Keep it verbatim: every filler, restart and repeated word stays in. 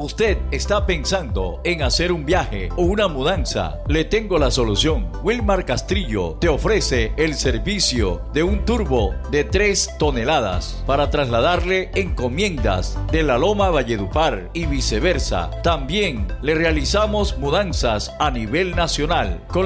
Usted está pensando en hacer un viaje o una mudanza. Le tengo la solución. Wilmar Castrillo te ofrece el servicio de un turbo de tres toneladas para trasladarle encomiendas de la Loma a Valledupar y viceversa. También le realizamos mudanzas a nivel nacional con